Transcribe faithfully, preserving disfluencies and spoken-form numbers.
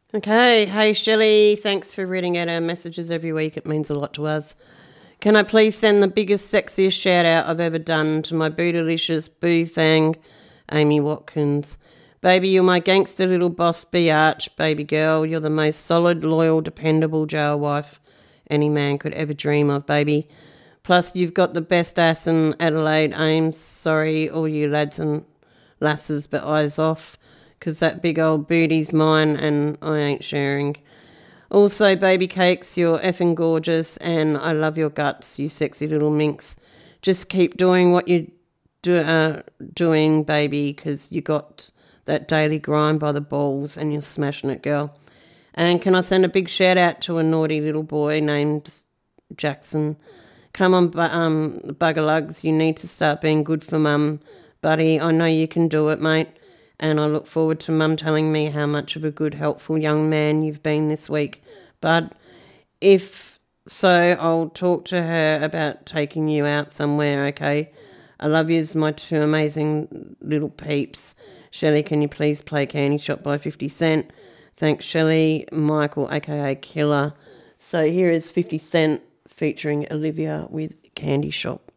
Okay, hey Shelley, thanks for reading out our messages every week. It means a lot to us. Can I please send the biggest, sexiest shout out I've ever done to my bootylicious boo thang, Amy Watkins. Baby, you're my gangster little boss biatch, baby girl. You're the most solid, loyal, dependable jail wife any man could ever dream of, baby. Plus, you've got the best ass in Adelaide, Ames. Sorry, all you lads and lasses, but eyes off, 'cause that big old booty's mine and I ain't sharing. Also, baby cakes, you're effing gorgeous and I love your guts, you sexy little minx. Just keep doing what you're do, uh, doing, baby, 'cause you got that daily grind by the balls and you're smashing it, girl. And can I send a big shout out to a naughty little boy named Jackson? Come on, bu- um, buggerlugs, you need to start being good for mum, buddy. I know you can do it, mate. And I look forward to mum telling me how much of a good, helpful young man you've been this week. But if so, I'll talk to her about taking you out somewhere, okay? I love yous, my two amazing little peeps. Shelley, can you please play Candy Shop by fifty Cent? Thanks, Shelley. Michael, aka Killer. So here is fifty Cent featuring Olivia with Candy Shop.